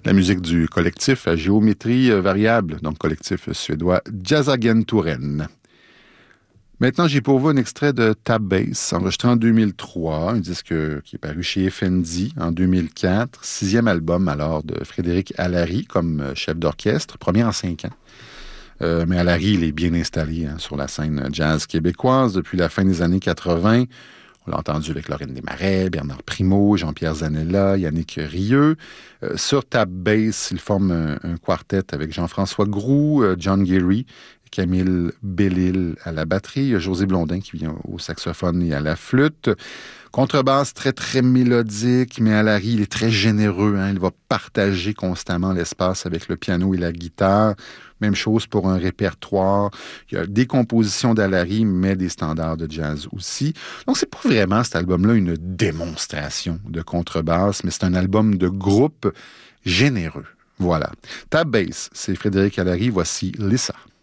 La musique du collectif à géométrie variable, donc collectif suédois Jazzagenturen. Maintenant, j'ai pour vous un extrait de Tab Bass, enregistré en 2003, un disque qui est paru chez Effendi en 2004, sixième album alors de Frédéric Allary comme chef d'orchestre, premier en 5 ans. Mais Allary, il est bien installé sur la scène jazz québécoise depuis la fin des années 80. On l'a entendu avec Lorraine Desmarais, Bernard Primo, Jean-Pierre Zanella, Yannick Rieu. Sur Tab Bass, il forme un quartet avec Jean-François Groux, John Geary, Camille Bellil à la batterie, il y a José Blondin qui vient au saxophone et à la flûte. Contrebasse très, très mélodique, mais Allary, il est très généreux. Il va partager constamment l'espace avec le piano et la guitare. Même chose pour un répertoire. Il y a des compositions d'Allary, mais des standards de jazz aussi. Donc, c'est pas vraiment, cet album-là, une démonstration de contrebasse, mais c'est un album de groupe généreux. Voilà. Tab Bass, c'est Frédéric Allary. Voici Lisa.